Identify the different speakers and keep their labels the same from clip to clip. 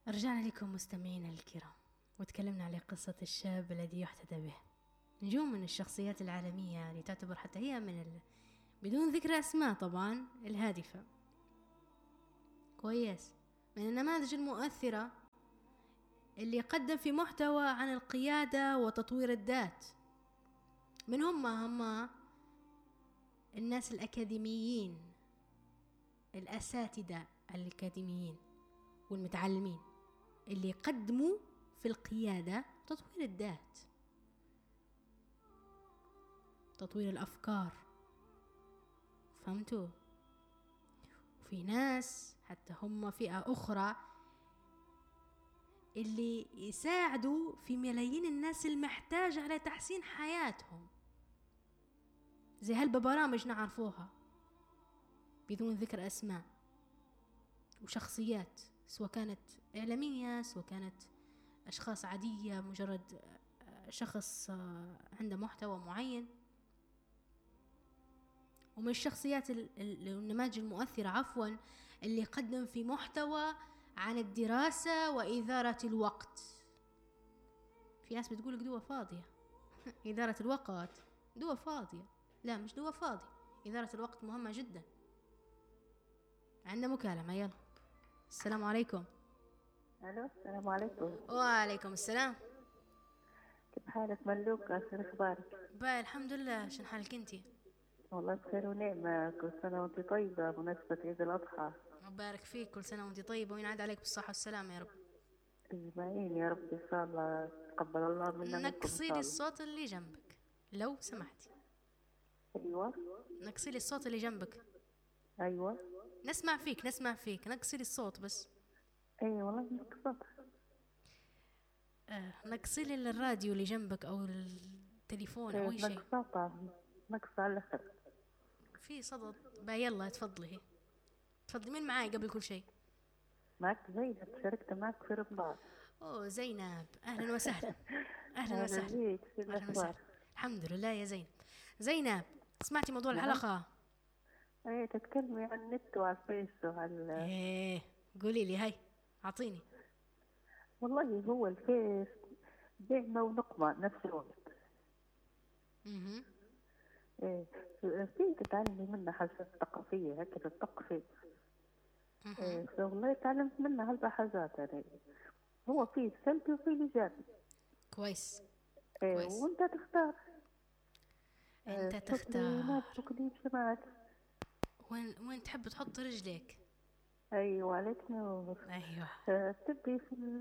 Speaker 1: رجعنا لكم مستمعينا الكرام، وتكلمنا على قصة الشاب الذي يحتذى به. نجوم من الشخصيات العالمية اللي تعتبر حتى هي بدون ذكر أسماء طبعا الهادفة. كويس، من النماذج المؤثرة اللي قدم في محتوى عن القيادة وتطوير الذات. من هم الناس الأكاديميين، الأساتذة الأكاديميين والمتعلمين اللي يقدموا في القيادة تطوير الذات، تطوير الأفكار. فهمتوا؟ وفي ناس حتى هم فئة أخرى اللي يساعدوا في ملايين الناس المحتاجة على تحسين حياتهم، زي هالبرامج نعرفوها بدون ذكر أسماء، وشخصيات سواء كانت إعلامية سواء كانت أشخاص عادية، مجرد شخص عنده محتوى معين. ومن الشخصيات النماذج المؤثرة اللي قدم في محتوى عن الدراسة وإدارة الوقت. في ناس بتقولك دوا فاضية إدارة الوقت دوا فاضية، لا مش دوا فاضي، إدارة الوقت مهمة جدا. عندنا مكالمة، يلا. السلام عليكم.
Speaker 2: الو، السلام عليكم.
Speaker 1: وعليكم السلام.
Speaker 2: كيف حالك ملوكة؟ شو اخبارك؟
Speaker 1: باي الحمد لله، شن حالك انتي؟
Speaker 2: والله بخير ونعمة، كل سنة وانت طيبة بمناسبة عيد الأضحى.
Speaker 1: مبارك فيك، كل سنة وانتي طيبة وينعاد عليك بالصحة والسلامة يا رب.
Speaker 2: اجمعين يا رب ان شاء الله، تقبل الله منا منكم ان
Speaker 1: نقصي
Speaker 2: شاء
Speaker 1: لي
Speaker 2: الله.
Speaker 1: الصوت اللي جنبك لو سمحتي.
Speaker 2: ايوه
Speaker 1: نقصي لي الصوت اللي جنبك.
Speaker 2: ايوه
Speaker 1: نسمع فيك نقصي لي الصوت بس.
Speaker 2: اي والله نقصت.
Speaker 1: نقصي لي الراديو اللي جنبك او التليفون او اي شيء.
Speaker 2: نقص على الاخر
Speaker 1: في صدى. باي يلا تفضلي مين معاي قبل كل شيء؟
Speaker 2: معك زينب، شاركت معك في رمضان.
Speaker 1: اوه زينب، اهلا وسهلا. اهلا وسهلا.
Speaker 2: بيك، شو الاخبار؟
Speaker 1: الحمد لله يا زينب. سمعتي موضوع الحلقة؟
Speaker 2: ايه، تتكلمي عن النت وعلى الفيس وعلى
Speaker 1: ايه، قولي لي هاي، اعطيني.
Speaker 2: والله هو الفيس نعمة ونقمة نفس الوقت. إيه، في تتعلمي منها حاجات ثقافية هيك تثقفي. إيه، والله تعلمت منها هالحاجات يعني. هو فيه سلبي وفيه إيجابي.
Speaker 1: كويس.
Speaker 2: إيه،
Speaker 1: كويس.
Speaker 2: وانت تختار.
Speaker 1: انت تختار
Speaker 2: يناسبك اللي يمشي معك.
Speaker 1: وين تحب تحط رجلك؟
Speaker 2: ايوه عليك نور.
Speaker 1: ايوه.
Speaker 2: تبي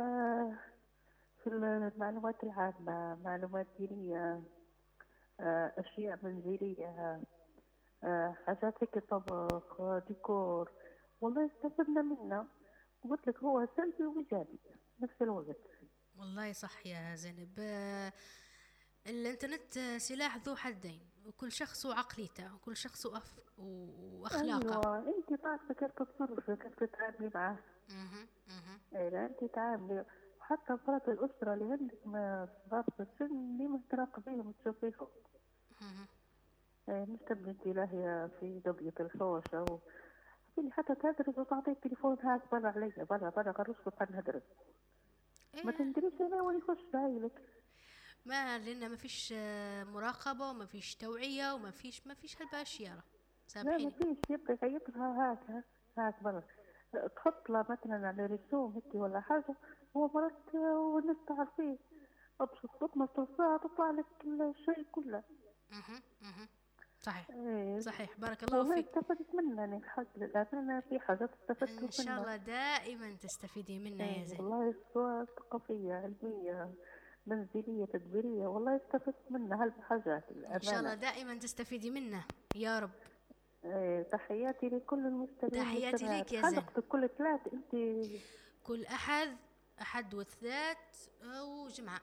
Speaker 2: في المعلومات العامة، معلومات دينية، أشياء منزلية، حاجات هيك، طبخ، ديكور. والله استفدنا منه، قلت لك هو سلبي وإيجابي نفس الوقت.
Speaker 1: والله صح يا زينب. الانترنت سلاح ذو حدين، وكل شخص وعقليته وكل شخص واخلاقه.
Speaker 2: ايوه، انت تعرفي كيف تتصرفي، كيف تتعاملي معه. ايه، انت تعاملي. وحتى افراد الاسره اللي عندك ما صغار في السن ديما تراقبيهم وتشوفيهم. ايه، مش تبني انت لاهيه في دبية الحوشه اللي حتى تدرس وتعطي التليفون، هاك برا عليا، برا غروش وطن هدرس. ما تندريش انا وين يخش بعيلك.
Speaker 1: لأن ما فيش مراقبة وما فيش توعية وما فيش هالباشيارة.
Speaker 2: لا ما فيش، يبقى هاك برا. تحط له مثلا على رسوم هيك ولا حاجة، هو مرات والناس تعرفيه، أبسط ما توصلها تطلع لك الشيء كله.
Speaker 1: صحيح.
Speaker 2: ايه.
Speaker 1: صحيح، بارك الله فيك.
Speaker 2: والله استفدت منه يعني، الحق لله في حاجات استفدت منها.
Speaker 1: إن شاء الله دائما تستفيدي منه يا زين.
Speaker 2: والله سواء ثقافية، علمية، منزلية، تدبيرية، والله استفدت منها هالحاجات.
Speaker 1: إن شاء الله دائما تستفيدي منه يا رب.
Speaker 2: تحياتي لكل المستمعين.
Speaker 1: تحياتي لك يا زين.
Speaker 2: حلقتك كل ثلاث انت؟
Speaker 1: كل أحد والثلاث أو جمعة.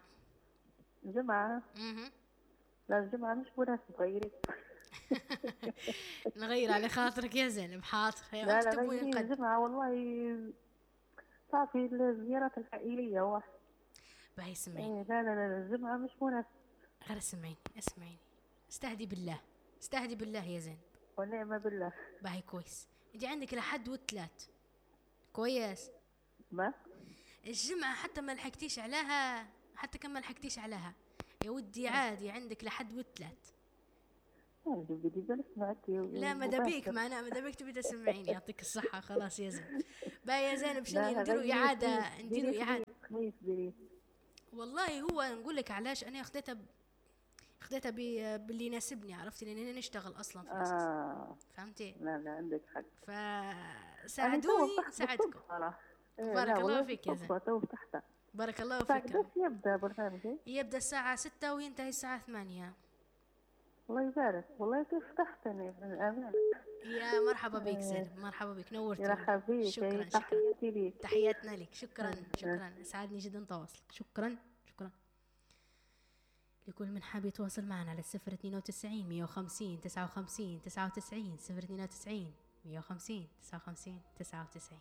Speaker 2: لا الجمعة مش مناسبة، غيري.
Speaker 1: نغير على خاطرك يا زينب، حاضر.
Speaker 2: لا غيري الجمعة، والله صافي الزيارات العائلية واحد.
Speaker 1: باهي اسمعيني.
Speaker 2: لا الجمعة مش مناسبة.
Speaker 1: غير اسمعيني. استهدي بالله يا زينب.
Speaker 2: ونعم بالله.
Speaker 1: باهي كويس. انت عندك الأحد والثلاث. كويس.
Speaker 2: ما
Speaker 1: الجمعة حتى ما لحقتيش عليها، حتى كم ما لحقتيش عليها يا ودي، عادي عندك لحد والثلاث.
Speaker 2: بدي بل سمعت
Speaker 1: لا ماذا بيك معنا، ماذا بيك تبي تسمعيني، يعطيك الصحة. خلاص يا زين، باي يا زينب شنو نديروا إعادة، نديروا إعادة.
Speaker 2: خميس
Speaker 1: والله هو نقول لك علاش أنا خديتها باللي يناسبني، عرفتي، لأن أنا نشتغل أصلا في الأساس. فهمتي؟
Speaker 2: لا عندك حق.
Speaker 1: فساعدوني ساعدكم. بارك الله فيك يا زين. بارك الله فيك.
Speaker 2: بس يبدأ برنامجي،
Speaker 1: يبدأ الساعة 6 وينتهي الساعة 8.
Speaker 2: الله يبارك. والله كيف فتحتني من الأمان.
Speaker 1: يا مرحبا بك زينب، مرحبا بك، نورتي.
Speaker 2: مرحبا بك.
Speaker 1: شكرا
Speaker 2: تحياتي لك.
Speaker 1: تحياتنا لك. شكرا سعدني جدا تواصلك. شكرا لكل من حاب يتواصل معنا على 092 150 59 99 092 150 59 99.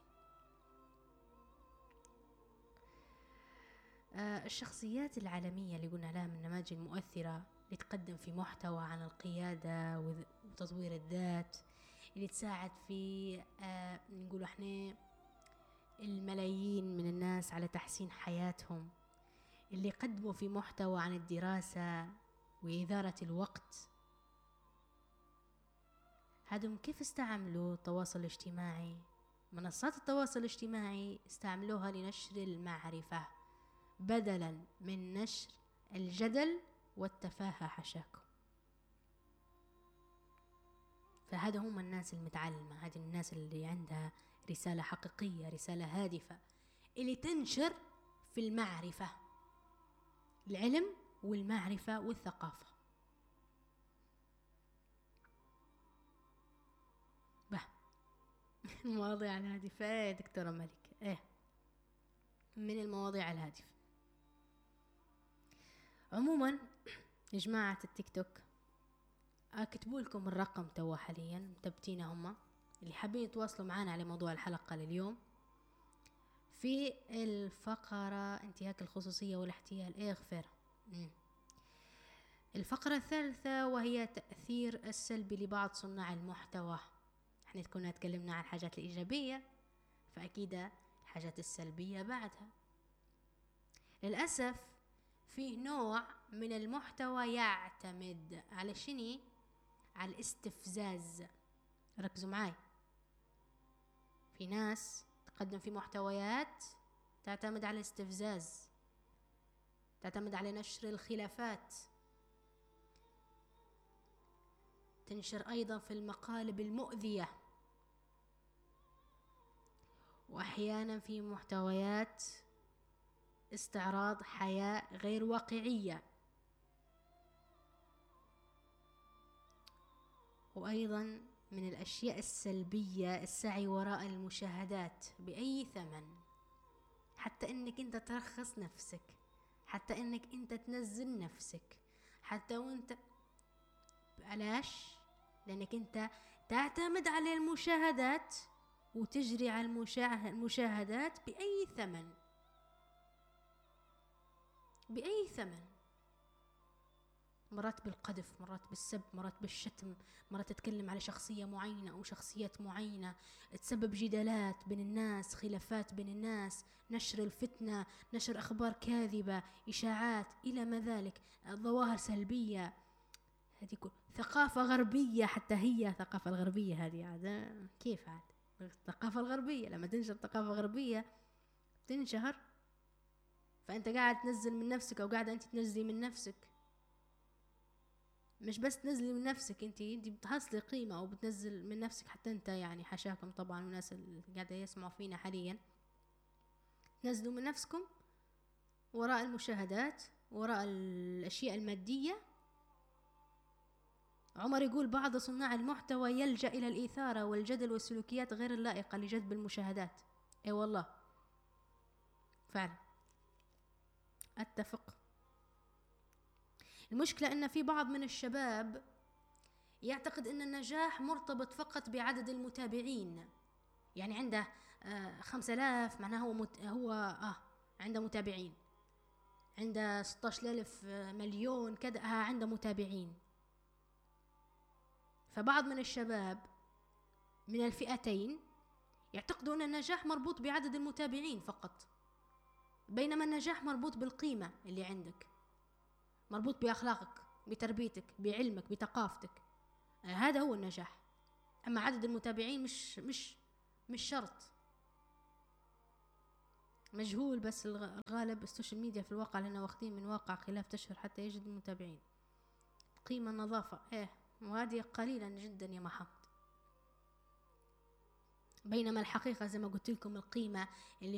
Speaker 1: الشخصيات العالمية اللي قلنا لها من النماذج المؤثرة اللي تقدم في محتوى عن القيادة وتطوير الذات، اللي تساعد في نقول احنا الملايين من الناس على تحسين حياتهم، اللي قدموا في محتوى عن الدراسة وإدارة الوقت. هادم كيف استعملوا التواصل الاجتماعي؟ منصات التواصل الاجتماعي استعملوها لنشر المعرفة بدلا من نشر الجدل والتفاهة حشاكم. فهذا هم الناس المتعلمة، هذه الناس اللي عندها رسالة حقيقية، رسالة هادفة، اللي تنشر في المعرفة، العلم والمعرفة والثقافة. المواضيع الهادفة يا دكتورة ملك، من المواضيع الهادفة. عموما يا جماعة التيك توك، اكتبوا لكم الرقم توا حاليا مثبتينه، هما اللي حابين يتواصلوا معنا على موضوع الحلقة لليوم في الفقرة انتهاك الخصوصية والاحتيال. اغفر الفقرة الثالثة، وهي تأثير السلبي لبعض صناع المحتوى. احنا كنا تكلمنا عن الحاجات الإيجابية، فأكيد الحاجات السلبية بعدها. للأسف فيه نوع من المحتوى يعتمد على شني؟ على الاستفزاز. ركزوا معاي، في ناس تقدم في محتويات تعتمد على الاستفزاز، تعتمد على نشر الخلافات، تنشر أيضا في المقالب المؤذية، وأحيانا في محتويات استعراض حياة غير واقعية، وأيضا من الأشياء السلبية السعي وراء المشاهدات بأي ثمن، حتى إنك أنت ترخص نفسك، حتى إنك أنت تنزل نفسك، حتى وأنت علاش؟ لأنك أنت تعتمد على المشاهدات وتجري على المشاهدات بأي ثمن، بأي ثمن. مرات بالقذف، مرات بالسب، مرات بالشتم، مرات تتكلم على شخصية معينة أو شخصيات معينة، تسبب جدالات بين الناس، خلافات بين الناس، نشر الفتنة، نشر أخبار كاذبة، إشاعات إلى ما ذلك، ظواهر سلبية. هذه ثقافة غربية، حتى هي الثقافة الغربية هذه عاد كيف عاد الثقافة الغربية لما تنشر ثقافة غربية تنشهر، فأنت قاعد تنزل من نفسك أو قاعدة أنت تنزلي من نفسك. مش بس تنزلي من نفسك، انت بتحصلي قيمة او بتنزل من نفسك حتى انت، يعني حشاكم طبعا الناس اللي قاعدة يسمعوا فينا حاليا، تنزلوا من نفسكم وراء المشاهدات، وراء الاشياء المادية. عمر يقول بعض صناع المحتوى يلجأ الى الإثارة والجدل والسلوكيات غير اللائقة لجذب المشاهدات. اي والله فعلا اتفق. المشكلة أن في بعض من الشباب يعتقد أن النجاح مرتبط فقط بعدد المتابعين، يعني عنده 5000 معناه هو عنده متابعين، عنده 16,000 مليون كذا عنده متابعين. فبعض من الشباب من الفئتين يعتقدوا أن النجاح مربوط بعدد المتابعين فقط، بينما النجاح مربوط بالقيمة اللي عندك، مربوط بأخلاقك، بتربيتك، بعلمك، بثقافتك. هذا هو النجاح. أما عدد المتابعين مش شرط، مجهول. بس الغالب السوشيال ميديا في الواقع لنا واخدين من واقع خلاف تشهر حتى يجد المتابعين. قيمة النظافة وهذه قليلا جدا يا محمد. بينما الحقيقة زي ما قلت لكم القيمة اللي